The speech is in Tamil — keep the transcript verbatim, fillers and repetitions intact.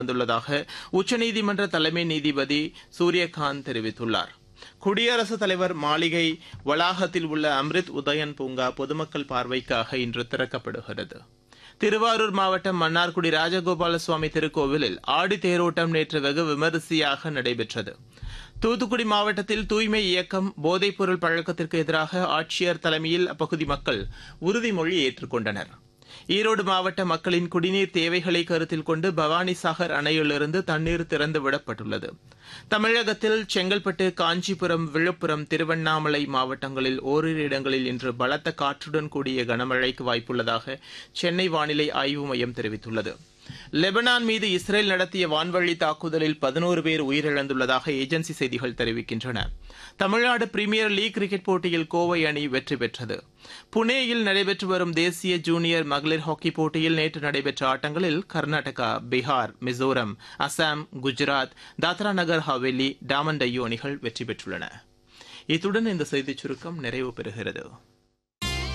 வந்துள்ளதாக உச்சநீதிமன்ற தலைமை நீதிபதி சூரியகாந்த் தெரிவித்துள்ளார். குடியரசுத் தலைவர் மாளிகை வளாகத்தில் உள்ள அம்ரித் உதயன் பூங்கா பொதுமக்கள் பார்வைக்காக இன்று திறக்கப்படுகிறது. திருவாரூர் மாவட்டம் மன்னார்குடி ராஜகோபால சுவாமி திருக்கோவிலில் ஆடி தேரோட்டம் நேற்று வெகு விமரிசையாக நடைபெற்றது. தூத்துக்குடி மாவட்டத்தில் தூய்மை இயக்கம் போதைப்பொருள் பழக்கத்திற்கு எதிராக ஆட்சியர் தலைமையில் அப்பகுதி மக்கள் உறுதிமொழி ஏற்றுக்கொண்டனர். ஈரோடு மாவட்ட மக்களின் குடிநீர் தேவைகளை கருத்தில் கொண்டு பவானிசாகர் அணையிலிருந்து தண்ணீர் திறந்துவிடப்பட்டுள்ளது. தமிழகத்தில் செங்கல்பட்டு, காஞ்சிபுரம், விழுப்புரம், திருவண்ணாமலை மாவட்டங்களில் ஓரிரு இடங்களில் இன்று பலத்த காற்றுடன் கூடிய கனமழைக்கு வாய்ப்புள்ளதாக சென்னை வானிலை ஆய்வு மையம் தெரிவித்துள்ளது. லெபனான் மீது இஸ்ரேல் நடத்திய வான்வழி தாக்குதலில் பதினோரு பேர் உயிரிழந்துள்ளதாக ஏஜென்சி செய்திகள் தெரிவிக்கின்றன. தமிழ்நாடு பிரீமியர் லீக் கிரிக்கெட் போட்டியில் கோவை அணி வெற்றி பெற்றது. புனேயில் நடைபெற்று வரும் தேசிய ஜூனியர் மகளிர் ஹாக்கி போட்டியில் நேற்று நடைபெற்ற ஆட்டங்களில் கர்நாடகா, பீகார், மிசோரம், அசாம், குஜராத், தாத்ரா நகர் ஹவேலி, டாமன் டையூ அணிகள் வெற்றி பெற்றுள்ளன. இத்துடன் இந்த செய்திச் சுருக்கம் நிறைவு பெறுகிறது.